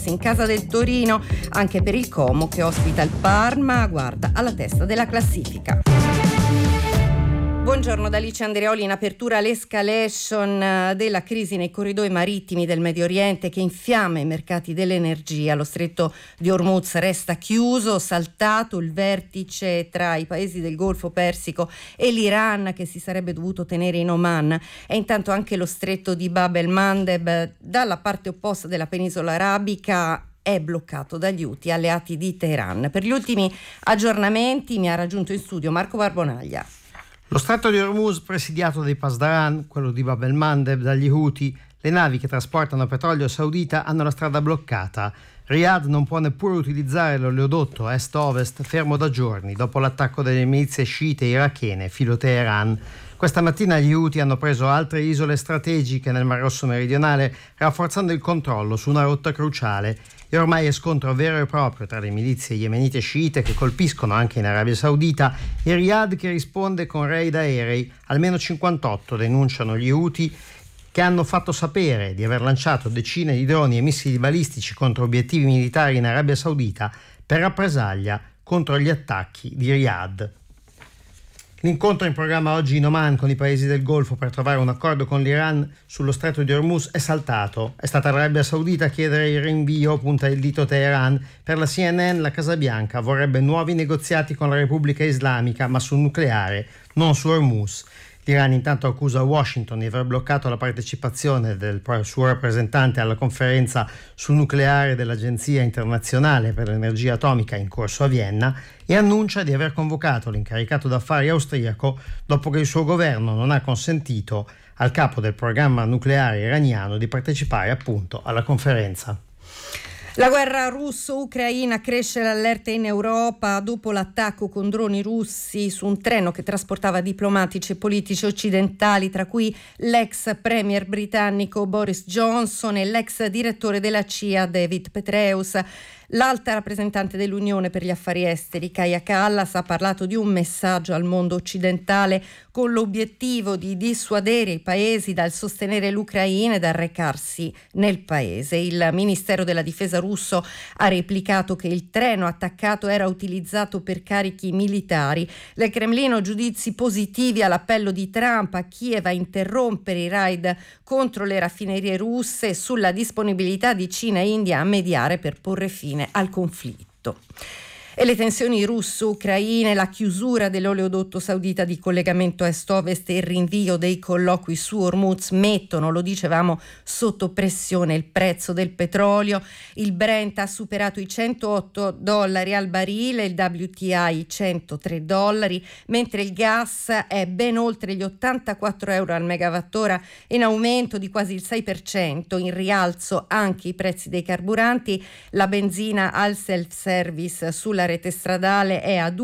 Champions in casa del Torino, anche per il Como che ospita il Parma, guarda, alla testa della classifica. Buongiorno da Alice Andreoli. In apertura l'escalation della crisi nei corridoi marittimi del Medio Oriente che infiamma i mercati dell'energia. Lo stretto di Hormuz resta chiuso, saltato il vertice tra i paesi del Golfo Persico e l'Iran che si sarebbe dovuto tenere in Oman. E intanto anche lo stretto di Bab el-Mandeb dalla parte opposta della penisola arabica è bloccato dagli Houthi alleati di Teheran. Per gli ultimi aggiornamenti mi ha raggiunto in studio Marco Barbonaglia. Lo stretto di Hormuz, presidiato dai Pasdaran, quello di Bab el-Mandeb dagli Houthi, le navi che trasportano petrolio saudita hanno la strada bloccata. Riyadh non può neppure utilizzare l'oleodotto est-ovest, fermo da giorni dopo l'attacco delle milizie sciite irachene filo Teheran. Questa mattina gli Houthi hanno preso altre isole strategiche nel Mar Rosso meridionale, rafforzando il controllo su una rotta cruciale. E ormai è scontro vero e proprio tra le milizie yemenite sciite che colpiscono anche in Arabia Saudita e Riyadh che risponde con raid aerei. Almeno 58 denunciano gli Houthi, che hanno fatto sapere di aver lanciato decine di droni e missili balistici contro obiettivi militari in Arabia Saudita per rappresaglia contro gli attacchi di Riyadh. L'incontro in programma oggi in Oman con i paesi del Golfo per trovare un accordo con l'Iran sullo stretto di Hormuz è saltato. È stata l'Arabia Saudita a chiedere il rinvio, punta il dito Teheran. Per la CNN la Casa Bianca vorrebbe nuovi negoziati con la Repubblica Islamica, ma sul nucleare, non su Hormuz. L'Iran intanto accusa Washington di aver bloccato la partecipazione del suo rappresentante alla conferenza sul nucleare dell'Agenzia internazionale per l'energia atomica in corso a Vienna e annuncia di aver convocato l'incaricato d'affari austriaco dopo che il suo governo non ha consentito al capo del programma nucleare iraniano di partecipare appunto alla conferenza. La guerra russo-ucraina, cresce l'allerta in Europa dopo l'attacco con droni russi su un treno che trasportava diplomatici e politici occidentali, tra cui l'ex premier britannico Boris Johnson e l'ex direttore della CIA David Petraeus. L'alta rappresentante dell'Unione per gli affari esteri, Kaja Kallas, ha parlato di un messaggio al mondo occidentale con l'obiettivo di dissuadere i paesi dal sostenere l'Ucraina e dal recarsi nel paese. Il Ministero della Difesa russo ha replicato che il treno attaccato era utilizzato per carichi militari. Dal Cremlino giudizi positivi all'appello di Trump a Kiev a interrompere i raid contro le raffinerie russe e sulla disponibilità di Cina e India a mediare per porre fine al conflitto. E le tensioni russo-ucraine, la chiusura dell'oleodotto saudita di collegamento est-ovest e il rinvio dei colloqui su Hormuz mettono, lo dicevamo, sotto pressione il prezzo del petrolio. Il Brent ha superato i $108 al barile, il WTI $103, mentre il gas è ben oltre gli €84 al megawattora, in aumento di quasi il 6%, in rialzo anche i prezzi dei carburanti. La benzina al self-service sulla rete stradale è a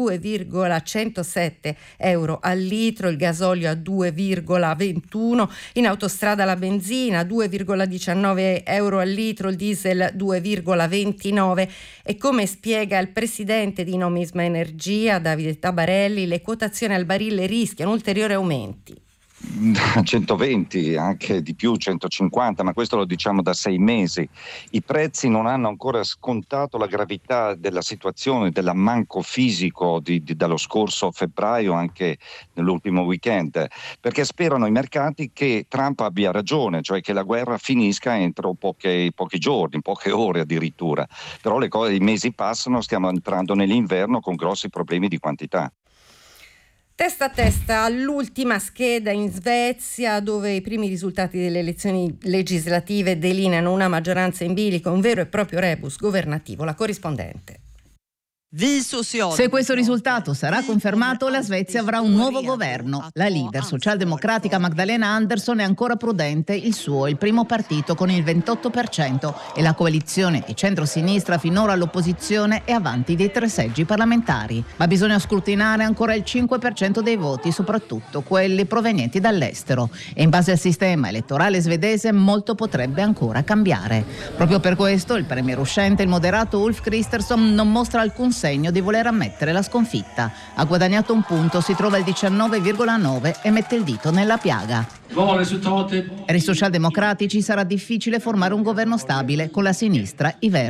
€2,107 al litro, il gasolio a €2,21, in autostrada la benzina €2,19 al litro, il diesel €2,29 e come spiega il presidente di Nomisma Energia Davide Tabarelli, le quotazioni al barile rischiano ulteriori aumenti. 120, anche di più, 150, ma questo lo diciamo da 6 mesi. I prezzi non hanno ancora scontato la gravità della situazione, dell'ammanco fisico dallo scorso febbraio, anche nell'ultimo weekend, perché sperano i mercati che Trump abbia ragione, cioè che la guerra finisca entro pochi giorni, poche ore addirittura. Però i mesi passano, stiamo entrando nell'inverno con grossi problemi di quantità. Testa a testa all'ultima scheda in Svezia, dove i primi risultati delle elezioni legislative delineano una maggioranza in bilico, un vero e proprio rebus governativo. La corrispondente. Se questo risultato sarà confermato, la Svezia avrà un nuovo governo. La leader socialdemocratica Magdalena Andersson è ancora prudente, il primo partito con il 28% e la coalizione di centrosinistra finora all'opposizione è avanti dei 3 seggi parlamentari. Ma bisogna scrutinare ancora il 5% dei voti, soprattutto quelli provenienti dall'estero. E in base al sistema elettorale svedese molto potrebbe ancora cambiare. Proprio per questo il premier uscente, il moderato Ulf Kristersson, non mostra alcun segno di voler ammettere la sconfitta. Ha guadagnato un punto, si trova al 19,9 e mette il dito nella piaga. Per i socialdemocratici sarà difficile formare un governo stabile con la sinistra, i Verdi